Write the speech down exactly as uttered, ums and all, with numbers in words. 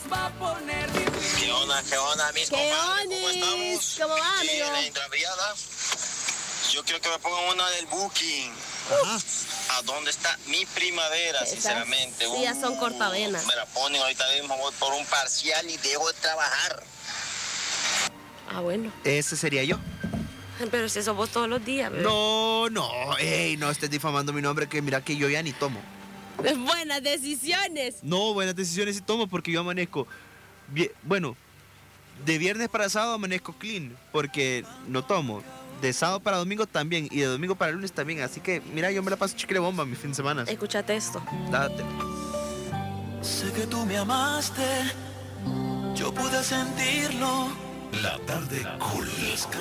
¿Qué onda, qué onda, mis ¿Qué compadres? ¿Cómo onis? estamos? ¿Cómo va, Aquí amigo? en la intraviada. Yo quiero que me pongan una del Booking. Ajá. ¿A dónde está mi primavera, Esas sinceramente? sí ya son cortavenas. Me la ponen ahorita mismo, voy por un parcial y dejo de trabajar. Ah, bueno. Ese sería yo. Pero si eso vos todos los días, bebé. No, no, ey, no estés difamando mi nombre, que mira que yo ya ni tomo. Buenas decisiones. No, buenas decisiones sí tomo porque yo amanezco, vie- bueno, de viernes para sábado amanezco clean porque no tomo. De sábado para domingo también y de domingo para lunes también. Así que, mira, yo me la paso chicle bomba mi fin de semana. Escúchate esto. Date. Sé que tú me amaste, yo pude sentirlo. La tarde cool.